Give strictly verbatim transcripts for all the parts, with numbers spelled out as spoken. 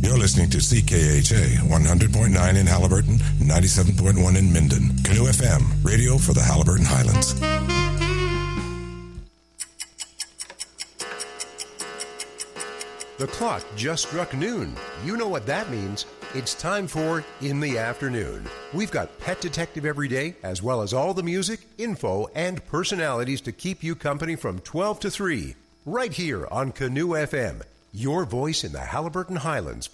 You're listening to C K H A one hundred point nine in Haliburton, ninety-seven point one in Minden. Canoe F M, radio for the Haliburton Highlands. The clock just struck noon. You know what that means. It's time for In the Afternoon. We've got Pet Detective every day, as well as all the music, info, and personalities to keep you company from twelve to three. Right here on Canoe F M, your voice in the Haliburton Highlands.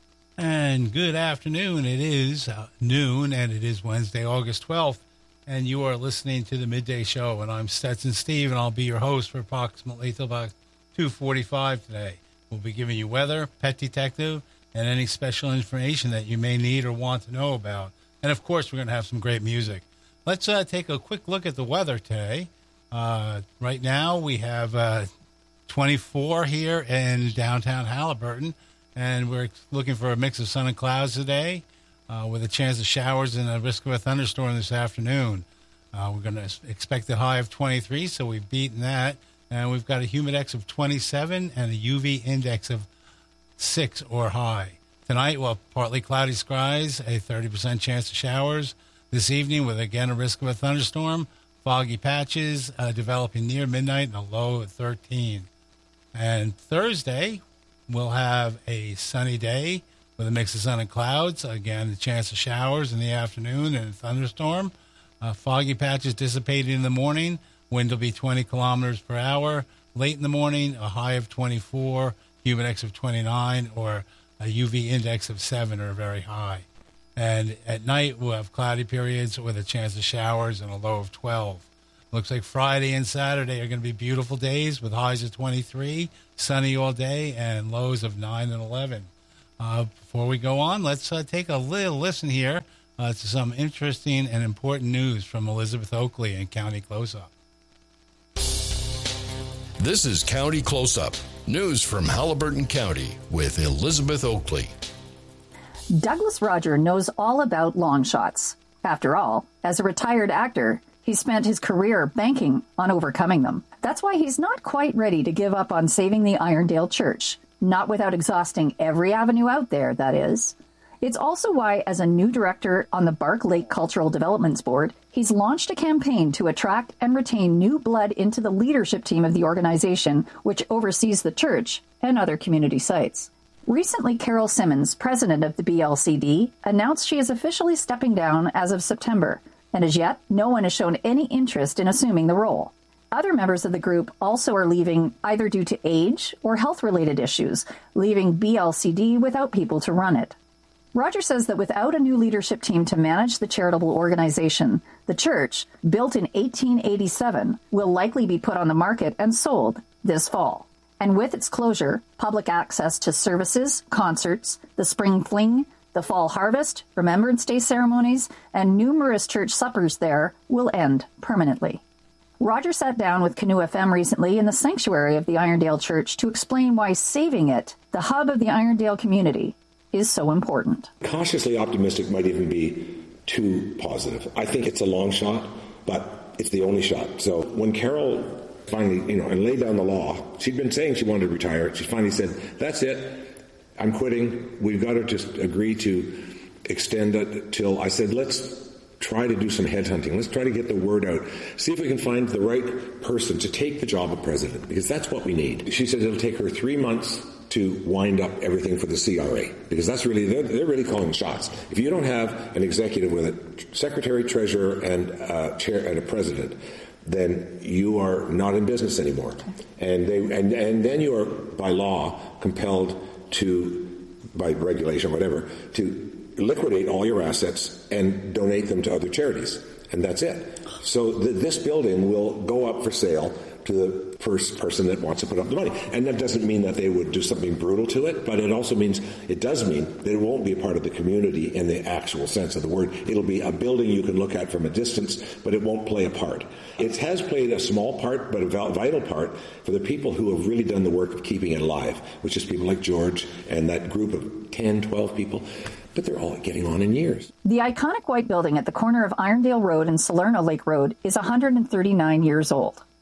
And good afternoon. It is uh, noon, and it is Wednesday, August twelfth, and you are listening to the Midday Show, and I'm Stetson Steve, and I'll be your host for approximately till about two forty-five today. We'll be giving you weather, Pet Detective, and any special information that you may need or want to know about. And, of course, we're going to have some great music. Let's uh, take a quick look at the weather today. Uh, right now, we have uh, twenty-four here in downtown Haliburton, and we're looking for a mix of sun and clouds today uh, with a chance of showers and a risk of a thunderstorm this afternoon. Uh, we're going to expect a high of twenty-three, so we've beaten that. And we've got a humidex of twenty-seven and a U V index of six or high. Tonight, well, partly cloudy skies, a thirty percent chance of showers. This evening, with, again, a risk of a thunderstorm, foggy patches uh, developing near midnight and a low of thirteen. And Thursday, we'll have a sunny day with a mix of sun and clouds. Again, a chance of showers in the afternoon and a thunderstorm. Uh, foggy patches dissipating in the morning. Wind will be twenty kilometers per hour. Late in the morning, a high of twenty-four, humidex of twenty-nine, or a U V index of seven or very high. And at night, we'll have cloudy periods with a chance of showers and a low of twelve. Looks like Friday and Saturday are going to be beautiful days with highs of twenty-three, sunny all day, and lows of nine and eleven. Uh, before we go on, let's uh, take a little listen here uh, to some interesting and important news from Elizabeth Oakley in County Close-Up. This is County Close-Up, news from Haliburton County with Elizabeth Oakley. Douglas Roger knows all about long shots. After all, as a retired actor, he spent his career banking on overcoming them. That's why he's not quite ready to give up on saving the Irondale Church. Not without exhausting every avenue out there, that is. It's also why, as a new director on the Bark Lake Cultural Developments Board, he's launched a campaign to attract and retain new blood into the leadership team of the organization, which oversees the church and other community sites. Recently, Carol Simmons, president of the B L C D, announced she is officially stepping down as of September, and as yet, no one has shown any interest in assuming the role. Other members of the group also are leaving either due to age or health-related issues, leaving B L C D without people to run it. Roger says that without a new leadership team to manage the charitable organization, the church, built in eighteen eighty-seven, will likely be put on the market and sold this fall. And with its closure, public access to services, concerts, the spring fling, the fall harvest, Remembrance Day ceremonies, and numerous church suppers there will end permanently. Roger sat down with Canoe F M recently in the sanctuary of the Irondale Church to explain why saving it, the hub of the Irondale community, is so important. Cautiously optimistic might even be too positive. I think it's a long shot, but it's the only shot. So when Carol finally, you know, and laid down the law, she'd been saying she wanted to retire. She finally said, that's it. I'm quitting. We've got to just agree to extend it till, I said, let's try to do some headhunting. Let's try to get the word out. See if we can find the right person to take the job of president, because that's what we need. She said it'll take her three months to wind up everything for the C R A, because that's really, they're, they're really calling shots. If you don't have an executive with a secretary, treasurer, and uh, chair and a president, then you are not in business anymore. And they and, and then you are, by law, compelled to, by regulation or whatever, to liquidate all your assets and donate them to other charities. And that's it. So th- this building will go up for sale to the first person that wants to put up the money. And that doesn't mean that they would do something brutal to it, but it also means, it does mean that it won't be a part of the community in the actual sense of the word. It'll be a building you can look at from a distance, but it won't play a part. It has played a small part, but a vital part for the people who have really done the work of keeping it alive, which is people like George and that group of ten, twelve people. But they're all getting on in years. The iconic white building at the corner of Irondale Road and Salerno Lake Road is one hundred thirty-nine years old.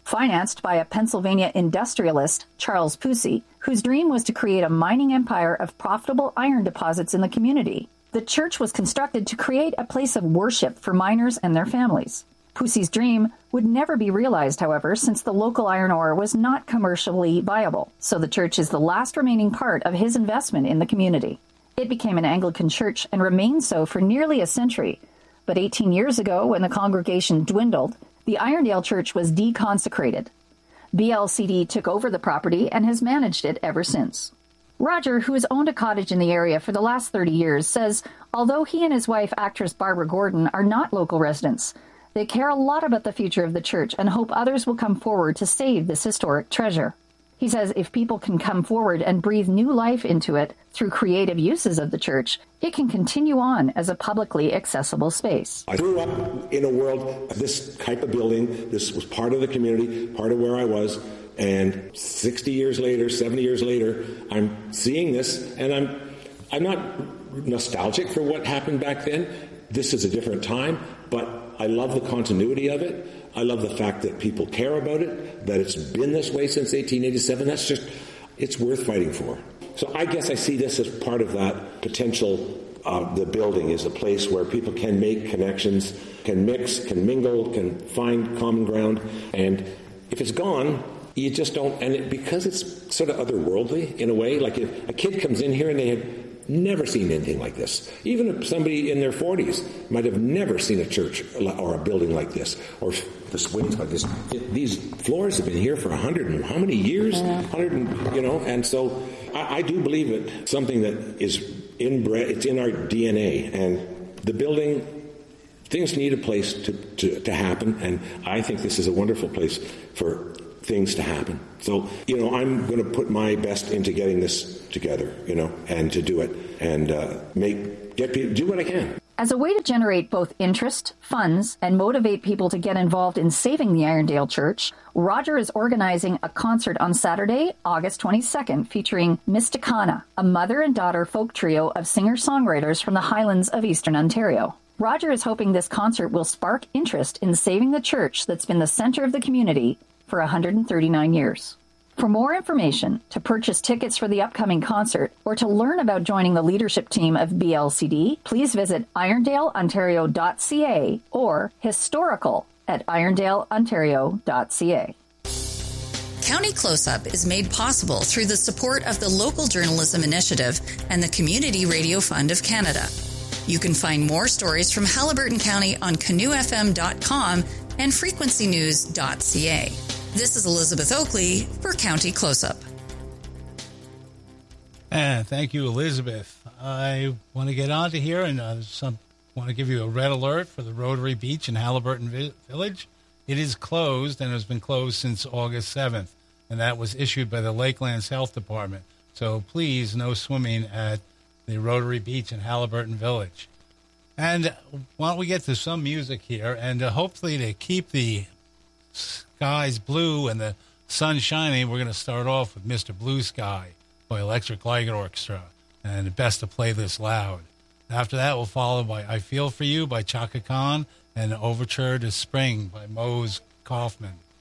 financed by a Pennsylvania industrialist, Charles Pusey, whose dream was to create a mining empire of profitable iron deposits in the community. The church was constructed to create a place of worship for miners and their families. Pusey's dream would never be realized, however, since the local iron ore was not commercially viable, so the church is the last remaining part of his investment in the community. It became an Anglican church and remained so for nearly a century, but eighteen years ago, when the congregation dwindled, the Irondale Church was deconsecrated. B L C D took over the property and has managed it ever since. Roger, who has owned a cottage in the area for the last thirty years, says although he and his wife, actress Barbara Gordon, are not local residents, they care a lot about the future of the church and hope others will come forward to save this historic treasure. He says if people can come forward and breathe new life into it through creative uses of the church, it can continue on as a publicly accessible space. I grew up in a world, this type of building, this was part of the community, part of where I was, and sixty years later, seventy years later, I'm seeing this, and I'm I'm not nostalgic for what happened back then. This is a different time, but I love the continuity of it. I love the fact that people care about it, that it's been this way since eighteen eighty-seven. That's just, it's worth fighting for. So I guess I see this as part of that potential. Uh, the building is a place where people can make connections, can mix, can mingle, can find common ground. And if it's gone, you just don't, and it, because it's sort of otherworldly in a way, like if a kid comes in here and they have never seen anything like this. Even if somebody in their forties might have never seen a church or a building like this, or the swings like this. These floors have been here for a hundred and how many years? Hundred and you know, and so I, I do believe it's something that is inbred. It's in our D N A, and the building. Things need a place to, to, to happen, and I think this is a wonderful place for things to happen. So, you know, I'm going to put my best into getting this together, you know, and to do it and uh, make get people, do what I can. As a way to generate both interest, funds, and motivate people to get involved in saving the Irondale Church, Roger is organizing a concert on Saturday, August twenty-second, featuring Mysticana, a mother and daughter folk trio of singer-songwriters from the Highlands of Eastern Ontario. Roger is hoping this concert will spark interest in saving the church that's been the center of the community for one hundred thirty-nine years. For more information, to purchase tickets for the upcoming concert, or to learn about joining the leadership team of B L C D, please visit irondale ontario dot c a or historical at irondale ontario dot c a. County Close-Up is made possible through the support of the Local Journalism Initiative and the Community Radio Fund of Canada. You can find more stories from Haliburton County on canoe f m dot com and frequency news dot c a. This is Elizabeth Oakley for County Close-Up. And thank you, Elizabeth. I want to get on to here and uh, some, want to give you a red alert for the Rotary Beach in Haliburton Vi- Village. It is closed and has been closed since August seventh, and that was issued by the Lakelands Health Department. So please, no swimming at the Rotary Beach in Haliburton Village. And why don't we get to some music here, and uh, hopefully to keep the skies blue and the sun shining, we're going to start off with Mister Blue Sky by Electric Light Orchestra, and best to play this loud. After that, we'll follow by I Feel For You by Chaka Khan and Overture to Spring by Mose Kaufman.